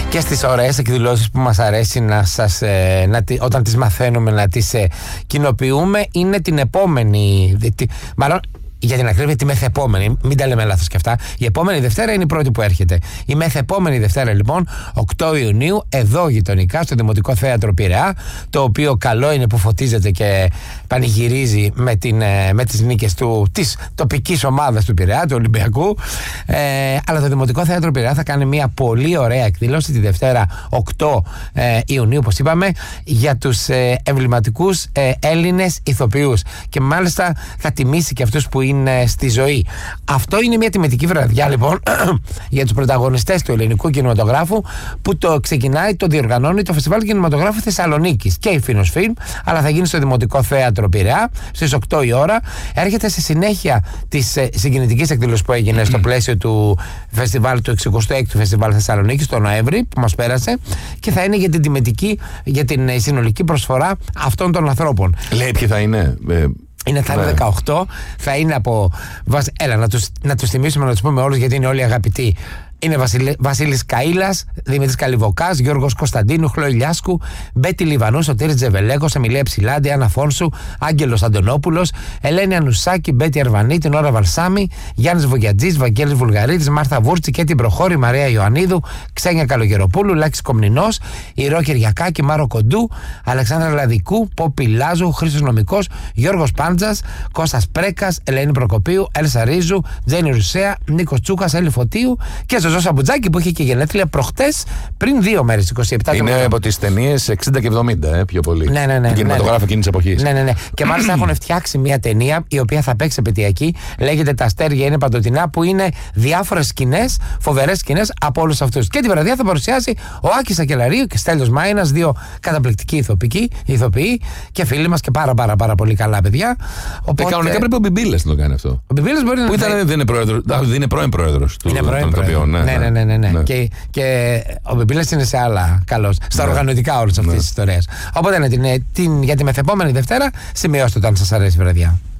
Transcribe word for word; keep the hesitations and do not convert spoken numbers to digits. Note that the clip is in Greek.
και στις ωραίες εκδηλώσεις που μας αρέσει να σας, ε, να, όταν τις μαθαίνουμε να τις ε, κοινοποιούμε, είναι την επόμενη, τη, μάλλον για την ακρίβεια τη μεθεπόμενη, μην τα λέμε λάθος και αυτά. Η επόμενη Δευτέρα είναι η πρώτη που έρχεται. Η μεθεπόμενη Δευτέρα λοιπόν, οκτώ Ιουνίου, εδώ γειτονικά στο Δημοτικό Θέατρο Πειραιά, το οποίο καλό είναι που φωτίζεται και πανηγυρίζει με, την, με τις νίκες του, της τοπικής ομάδας του Πειραιά, του Ολυμπιακού. Ε, αλλά το Δημοτικό Θέατρο Πειραιά θα κάνει μια πολύ ωραία εκδήλωση τη Δευτέρα οκτώ Ιουνίου, όπως είπαμε, για τους ε, εμβληματικούς ε, Έλληνες ηθοποιούς. Και μάλιστα θα τιμήσει και αυτούς που είναι στη ζωή. Αυτό είναι μια τιμητική βραδιά λοιπόν για τους πρωταγωνιστές του ελληνικού κινηματογράφου, που το ξεκινάει, το διοργανώνει το Φεστιβάλ Κινηματογράφου Θεσσαλονίκης και η Φίνος Φιλμ, αλλά θα γίνει στο Δημοτικό Θέατρο Πειραιά στις οκτώ η ώρα. Έρχεται στη συνέχεια της ε, συγκινητικής εκδήλωσης που έγινε στο πλαίσιο του φεστιβάλ, του εξηκοστού έκτου Φεστιβάλ Θεσσαλονίκης το Νοέμβρη που μας πέρασε, και θα είναι για την τιμητική, για την ε, συνολική προσφορά αυτών των ανθρώπων. Λέει ποιοι θα είναι. Ε... Είναι, θα είναι δεκαοκτώ, θα είναι από. Έλα, να τους, να τους θυμίσουμε, να τους πούμε όλους, γιατί είναι όλοι αγαπητοί. Είναι Βασιλ, Βασίλης Καΐλας, Δημήτρης Καλυβοκάς, Γιώργος Κωνσταντίνου, Χλώη Λιάσκου, Μπέτη Λιβανού, Σωτήρης Τζεβελέκος, Εμιλία Ψηλάντη, Άννα Φόνσου, Άγγελος Αντωνόπουλος, Ελένη Ανουσάκη, Μπέτη Αρβανή, την Ώρα Βαλσάμι, Γιάννης Βογιατζής, Βαγγέλης Βουλγαρίδης, Μάρθα Βούρτσι, Κέτη Προχώρη, Μαρία Ιωαννίδου, Ξένια Καλογεροπούλου, Λάκης Κομνηνός, Ηρώ Κυριακάκη, Μάρο Κοντού, Αλεξάνδρα Λαδικού, Πόπη Λάζου, Χρήστος Νομικός, Γιώργος Πάντζας, Κώστας Πρέκας, Ελένη Προκοπίου, Έλσα Ρίζου, Τζένι Ρουσέα, Νίκος Τσούκας, Έλλη Φωτίου και Ζωζό Σαμπουτζάκη που είχε και γενέθλια προχτές, πριν δύο μέρες, είκοσι επτά. Είναι από τις ταινίες εξήντα και εβδομήντα, ε, πιο πολύ. Ναι, ναι, ναι. Του κινηματογράφου ναι, εκείνης της εποχής. Ναι, ναι, ναι. Και μάλιστα έχουν φτιάξει μια ταινία η οποία θα παίξει επαιτειακή. Λέγεται Τα αστέρια είναι παντοτινά, που είναι διάφορες σκηνές, φοβερές σκηνές από όλους αυτούς. Και τη βραδιά θα παρουσιάσει ο Άκης Ακελαρίου και Στέλιος Μάινας, δύο καταπληκτικοί ηθοποιοί, ηθοποιοί και φίλοι μας και πάρα, πάρα, πάρα πολύ καλά παιδιά. Οπότε... Ε, κανονικά πρέπει ο Μπιμπίλας να το κάνει αυτό. Ο Μπιμπίλας μπορεί που να. Ήταν, δεν είναι, πρόεδρος, δεν είναι πρώην πρόεδρος του ηθοποιών. Ναι, ναι, ναι, ναι, ναι. ναι. Και, και ο Μπιμπίλας είναι σε άλλα καλός, στα ναι. οργανωτικά όλες αυτές ναι. τις ιστορίες. Οπότε ναι, την, την, για τη μεθεπόμενη Δευτέρα σημειώστε το αν σας αρέσει η βραδιά.